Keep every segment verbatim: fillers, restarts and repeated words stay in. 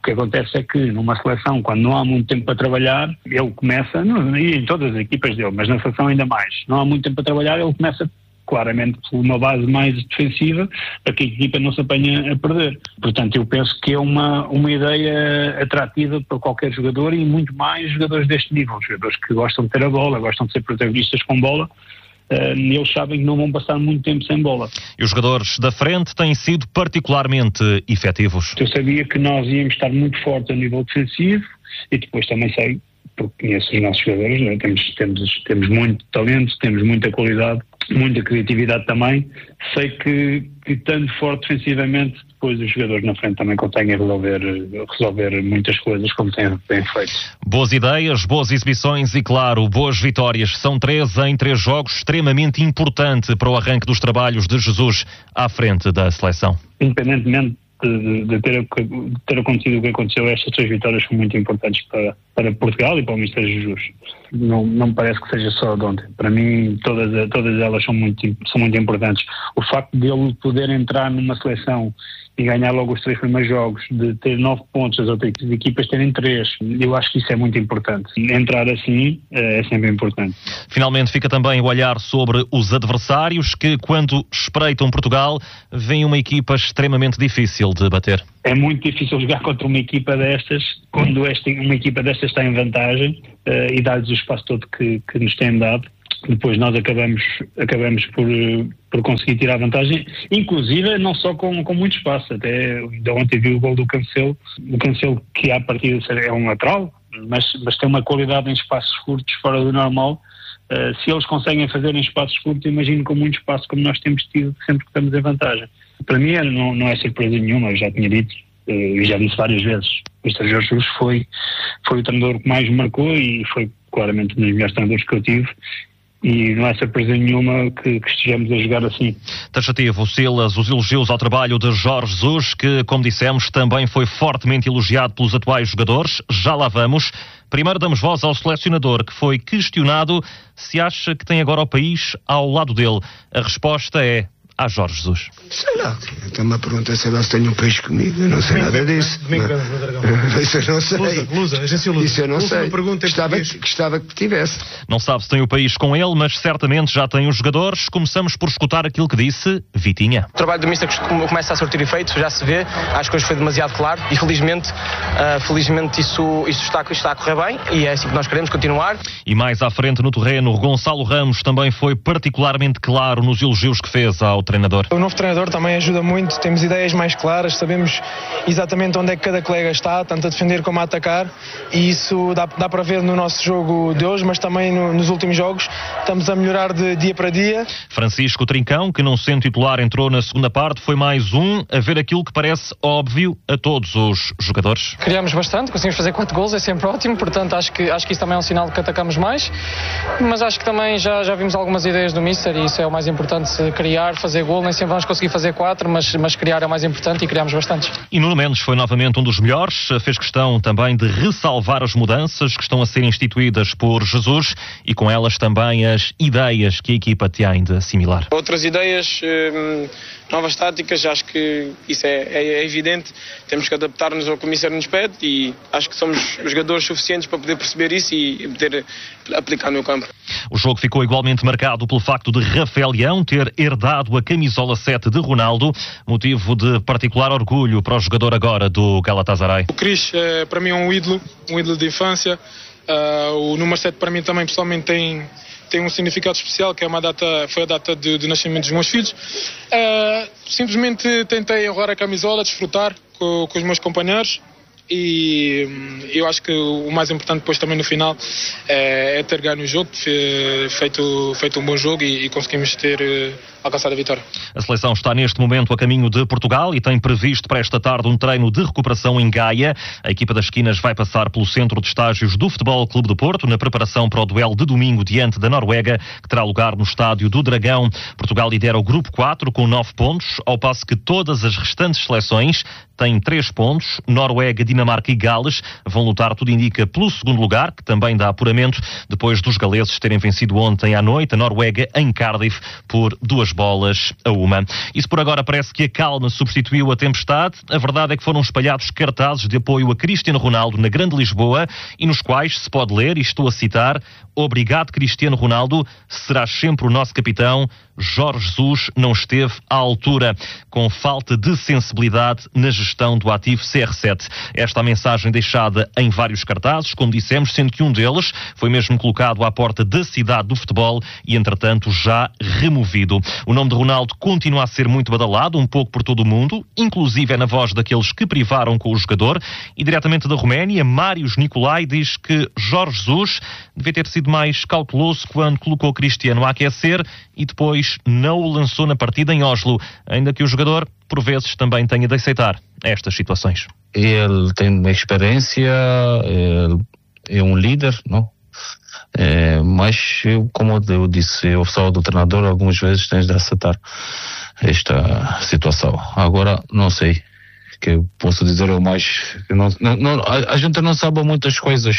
que acontece é que numa seleção, quando não há muito tempo para trabalhar, ele começa, não, e em todas as equipas dele, mas na seleção ainda mais, não há muito tempo para trabalhar, ele começa claramente por uma base mais defensiva para que a equipa não se apanhe a perder. Portanto, eu penso que é uma, uma ideia atrativa para qualquer jogador e muito mais jogadores deste nível, jogadores que gostam de ter a bola, gostam de ser protagonistas com bola. Uh, eles sabem que não vão passar muito tempo sem bola. E os jogadores da frente têm sido particularmente efetivos. Eu sabia que nós íamos estar muito fortes a nível defensivo e depois também sei, porque conheço os nossos jogadores, né? temos, temos, temos muito talento, temos muita qualidade, muita criatividade também. Sei que, que estando forte defensivamente, depois os jogadores na frente também conseguem resolver, resolver muitas coisas como têm, têm feito. Boas ideias, boas exibições e, claro, boas vitórias. São três em três jogos, extremamente importante para o arranque dos trabalhos de Jesus à frente da seleção. Independentemente de, de, ter, de ter acontecido o que aconteceu, estas três vitórias são muito importantes para, para Portugal e para o mister Jesus. Não, não me parece que seja só de ontem. Para mim, todas, todas elas são muito, são muito importantes. O facto de ele poder entrar numa seleção e ganhar logo os três primeiros jogos, de ter nove pontos, as outras equipas terem três, eu acho que isso é muito importante. Entrar assim é sempre importante. Finalmente fica também o olhar sobre os adversários que, quando espreitam Portugal, veem uma equipa extremamente difícil de bater. É muito difícil jogar contra uma equipa destas, quando esta, uma equipa destas está em vantagem uh, e dá-lhes o espaço todo que, que nos têm dado. Depois nós acabamos, acabamos por, por conseguir tirar vantagem, inclusive não só com, com muito espaço. Até de ontem vi o gol do Cancelo, o Cancelo que à partida é um lateral, mas, mas tem uma qualidade em espaços curtos fora do normal. Uh, se eles conseguem fazer em espaços curtos, imagino com muito espaço como nós temos tido sempre que estamos em vantagem. Para mim não, não é surpresa nenhuma, eu já tinha dito e uh, já disse várias vezes. O mister Jorge Jesus foi, foi o treinador que mais me marcou e foi claramente um dos melhores treinadores que eu tive. E não é surpresa nenhuma que, que estejamos a jogar assim. Taxativo, Silas, os elogios ao trabalho de Jorge Jesus, que, como dissemos, também foi fortemente elogiado pelos atuais jogadores. Já lá vamos. Primeiro damos voz ao selecionador, que foi questionado se acha que tem agora o país ao lado dele. A resposta é: a Jorge Jesus. Sei lá, então uma pergunta se eu tenho um peixe comigo, eu não sei domingo, nada disso. Domingo, no Dragão. Isso eu não sei. Lusa, Lusa, agência Lusa. Isso eu não sei. Pergunta gostava, que, gostava que tivesse. Não sabe se tem o país com ele, mas certamente já tem os jogadores. Começamos por escutar aquilo que disse Vitinha. O trabalho do mister começa a surtir efeitos, já se vê. Acho que hoje foi demasiado claro e felizmente, uh, felizmente isso, isso está, está a correr bem e é assim que nós queremos continuar. E mais à frente no terreno, Gonçalo Ramos também foi particularmente claro nos elogios que fez ao treinador. O novo treinador também ajuda muito, temos ideias mais claras, sabemos exatamente onde é que cada colega está, tanto a defender como a atacar, e isso dá, dá para ver no nosso jogo de hoje, mas também no, nos últimos jogos. Estamos a melhorar de dia para dia. Francisco Trincão, que não sendo titular entrou na segunda parte, foi mais um a ver aquilo que parece óbvio a todos os jogadores. Criámos bastante, conseguimos fazer quatro gols, é sempre ótimo, portanto acho que, acho que isso também é um sinal de que atacamos mais, mas acho que também já, já vimos algumas ideias do mister e isso é o mais importante, criar, fazer gol, nem sempre vamos conseguir fazer quatro, mas, mas criar é o mais importante e criámos bastantes. E Nuno Mendes foi novamente um dos melhores, fez questão também de ressalvar as mudanças que estão a ser instituídas por Jesus e com elas também as ideias que a equipa tem de assimilar. Outras ideias, hum, novas táticas, acho que isso é, é, é evidente, temos que adaptar-nos ao que o mister nos pede e acho que somos jogadores suficientes para poder perceber isso e poder aplicar no campo. O jogo ficou igualmente marcado pelo facto de Rafael Leão ter herdado a camisola sete de Ronaldo, motivo de particular orgulho para o jogador agora do Galatasaray. O Cris, é, para mim, é um ídolo, um ídolo de infância. Uh, o número sete para mim também pessoalmente tem, tem um significado especial, que é uma data, foi a data de, de nascimento dos meus filhos. Uh, simplesmente tentei honrar a camisola, desfrutar com, com os meus companheiros. E eu acho que o mais importante depois também no final é, é ter ganho o jogo, feito, feito um bom jogo e, e conseguimos ter alcançado a vitória. A seleção está neste momento a caminho de Portugal e tem previsto para esta tarde um treino de recuperação em Gaia. A equipa das esquinas vai passar pelo centro de estágios do Futebol Clube do Porto na preparação para o duelo de domingo diante da Noruega, que terá lugar no estádio do Dragão. Portugal lidera o grupo quatro com nove pontos, ao passo que todas as restantes seleções tem três pontos. Noruega, Dinamarca e Gales vão lutar, tudo indica, pelo segundo lugar, que também dá apuramento, depois dos galeses terem vencido ontem à noite a Noruega em Cardiff por duas bolas a uma. Isso por agora parece que a calma substituiu a tempestade. A verdade é que foram espalhados cartazes de apoio a Cristiano Ronaldo na Grande Lisboa e nos quais se pode ler, e estou a citar: "Obrigado, Cristiano Ronaldo, serás sempre o nosso capitão. Jorge Jesus não esteve à altura", com falta de sensibilidade na gestão do ativo C R sete. Esta é a mensagem deixada em vários cartazes, como dissemos, sendo que um deles foi mesmo colocado à porta da cidade do futebol e, entretanto, já removido. O nome de Ronaldo continua a ser muito badalado, um pouco por todo o mundo, inclusive é na voz daqueles que privaram com o jogador. E diretamente da Roménia, Marius Nicolai diz que Jorge Jesus devia ter sido mais cauteloso quando colocou Cristiano a aquecer e depois não o lançou na partida em Oslo, ainda que o jogador, por vezes, também tenha de aceitar estas situações. Ele tem uma experiência, ele é um líder, não? É, mas, eu, como eu disse, eu sou do treinador, algumas vezes tens de aceitar esta situação. Agora, não sei, que eu posso dizer eu mais... Não, não, a, a gente não sabe muitas coisas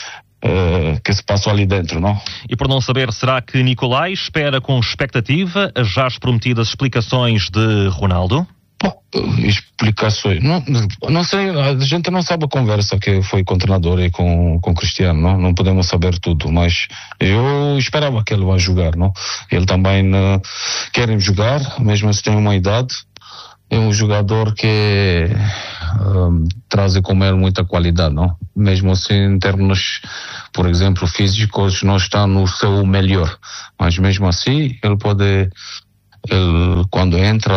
Uh, que se passou ali dentro, não? E por não saber, será que Nicolai espera com expectativa as já prometidas explicações de Ronaldo? Bom, explicações, não, não sei, a gente não sabe a conversa que foi com o treinador e com com o Cristiano, não? Não podemos saber tudo, mas eu esperava que ele vai jogar, não? Ele também uh, quer jogar, mesmo se tem uma idade. É um jogador que um, traz com ele muita qualidade, não? Mesmo assim, em termos, por exemplo, físicos, não está no seu melhor. Mas mesmo assim, ele pode, ele, quando entra,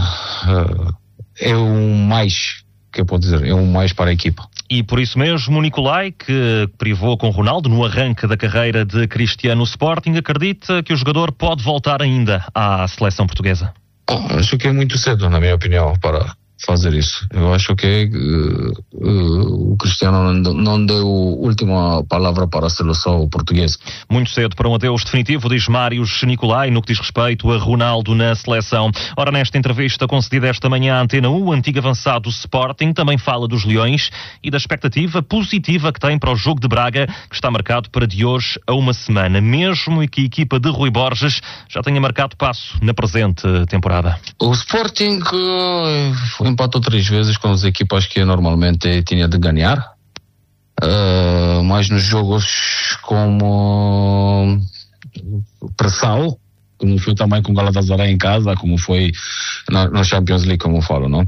uh, é um mais, que eu posso dizer, é um mais para a equipa. E por isso mesmo, o Nicolai, que privou com Ronaldo no arranque da carreira de Cristiano Sporting, acredita que o jogador pode voltar ainda à seleção portuguesa. Oh, acho que é muito cedo, na minha opinião, para fazer isso. Eu acho que uh, uh, o Cristiano não, não deu a última palavra para a seleção portuguesa. Muito cedo para um adeus definitivo, diz Marius Nicolai, no que diz respeito a Ronaldo na seleção. Ora, nesta entrevista concedida esta manhã à Antena um, o antigo avançado do Sporting também fala dos Leões e da expectativa positiva que tem para o jogo de Braga, que está marcado para de hoje a uma semana, mesmo que a equipa de Rui Borges já tenha marcado passo na presente temporada. O Sporting uh, empatou três vezes com as equipas que normalmente tinha de ganhar, uh, mas nos jogos como pressão, como foi também com o Galatasaray em casa, como foi na, na Champions League, como eu falo, não?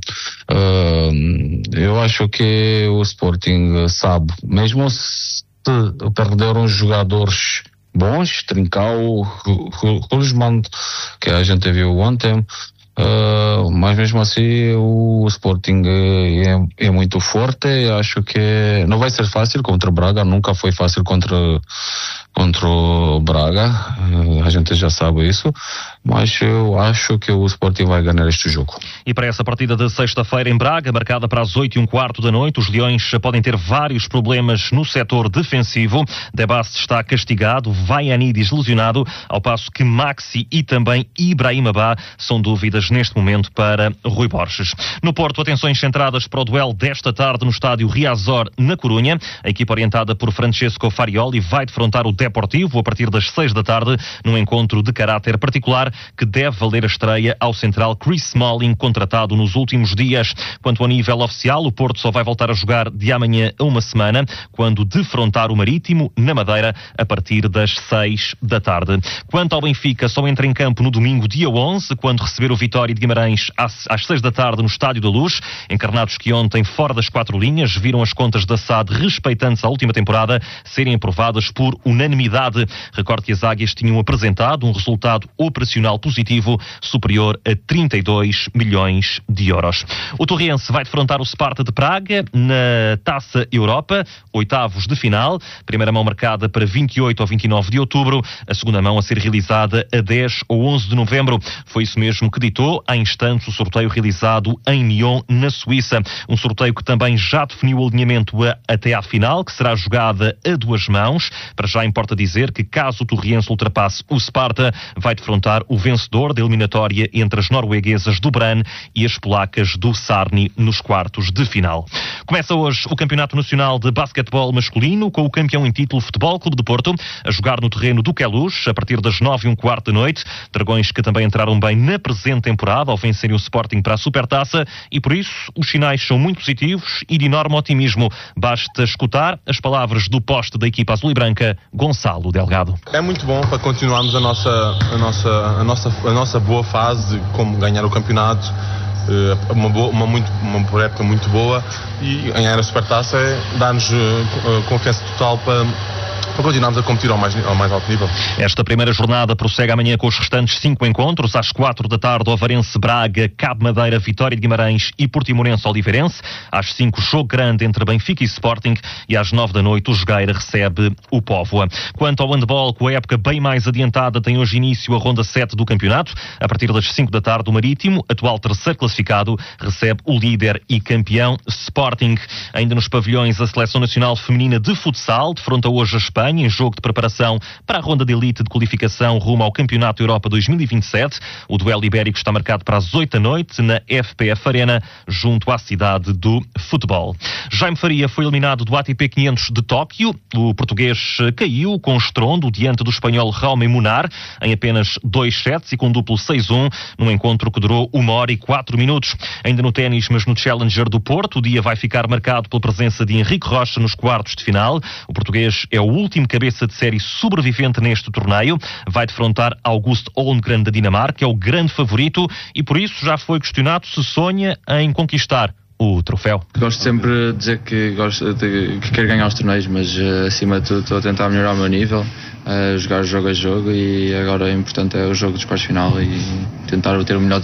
Uh, eu acho que o Sporting sabe, mesmo se perderam jogadores bons, Trincão, Hulsmann, que a gente viu ontem, Uh, mas mesmo assim o Sporting é, é muito forte. Acho que não vai ser fácil contra o Braga, nunca foi fácil contra contra o Braga, uh, a gente já sabe isso, mas eu acho que o Sporting vai ganhar este jogo. E para essa partida de sexta-feira em Braga, marcada para as oito e um quarto da noite, os Leões podem ter vários problemas no setor defensivo. Debast está castigado, Vaianidis lesionado, ao passo que Maxi e também Ibrahim Abá são dúvidas neste momento para Rui Borges. No Porto, atenções centradas para o duelo desta tarde no estádio Riazor, na Corunha. A equipa orientada por Francesco Farioli vai defrontar o Deportivo a partir das seis da tarde, num encontro de caráter particular que deve valer a estreia ao central Chris Smalling, contratado nos últimos dias. Quanto ao nível oficial, o Porto só vai voltar a jogar de amanhã a uma semana, quando defrontar o Marítimo, na Madeira, a partir das seis da tarde. Quanto ao Benfica, só entra em campo no domingo, dia onze, quando receber o Vitória de Guimarães às, às seis da tarde no Estádio da Luz. Encarnados que ontem, fora das quatro linhas, viram as contas da S A D respeitantes à última temporada serem aprovadas por unanimidade. Recorde que as Águias tinham apresentado um resultado operacional positivo superior a trinta e dois milhões de euros. O Torriense vai defrontar o Sparta de Praga na Taça Europa, oitavos de final. Primeira mão marcada para vinte e oito ou vinte e nove de outubro, a segunda mão a ser realizada a dez ou onze de novembro. Foi isso mesmo que ditou há instantes o sorteio realizado em Nyon, na Suíça. Um sorteio que também já definiu o alinhamento a, até à final, que será jogada a duas mãos. Para já importa importa dizer que caso o Torriense ultrapasse o Sparta, vai defrontar o vencedor da eliminatória entre as norueguesas do Brann e as polacas do Sarni nos quartos de final. Começa hoje o Campeonato Nacional de Basquetebol Masculino, com o campeão em título Futebol Clube de Porto a jogar no terreno do Queluz a partir das nove e um quarto da noite. Dragões que também entraram bem na presente temporada ao vencerem o Sporting para a Supertaça, e por isso os sinais são muito positivos e de enorme otimismo. Basta escutar as palavras do poste da equipa azul e branca, Gonçalo Delgado. É muito bom para continuarmos a nossa, a nossa, a nossa, a nossa boa fase de como ganhar o campeonato, uma, boa, uma, muito, uma época muito boa, e ganhar a Supertaça é dar-nos confiança total para para continuarmos a competir ao mais, ao mais alto nível. Esta primeira jornada prossegue amanhã com os restantes cinco encontros. Às quatro da tarde, Ovarense Braga, Cabo Madeira, Vitória de Guimarães e Portimonense Oliveirense. Às cinco, jogo grande entre Benfica e Sporting. E às nove da noite, o Jogueira recebe o Póvoa. Quanto ao handball, com a época bem mais adiantada, tem hoje início a ronda sete do campeonato. A partir das cinco da tarde, o Marítimo, atual terceiro classificado, recebe o líder e campeão Sporting. Ainda nos pavilhões, a Seleção Nacional Feminina de Futsal defronta hoje a Espanha em jogo de preparação para a ronda de elite de qualificação rumo ao Campeonato Europa dois mil e vinte e sete. O duelo ibérico está marcado para as oito da noite na F P F Arena, junto à cidade do futebol. Jaime Faria foi eliminado do A T P quinhentos de Tóquio. O português caiu com estrondo diante do espanhol Raume Munar em apenas dois sets e com duplo seis a um, num encontro que durou uma hora e quatro minutos. Ainda no ténis, mas no Challenger do Porto, o dia vai ficar marcado pela presença de Henrique Rocha nos quartos de final. O português é o último cabeça de série sobrevivente neste torneio. Vai defrontar August Holmgren da Dinamarca, é o grande favorito, e por isso já foi questionado se sonha em conquistar o troféu. Gosto sempre de dizer que, gosto de, que quero ganhar os torneios, mas uh, acima de tudo estou a tentar melhorar o meu nível, uh, jogar jogo a jogo, e agora o importante é o jogo dos quartos de final e tentar ter o melhor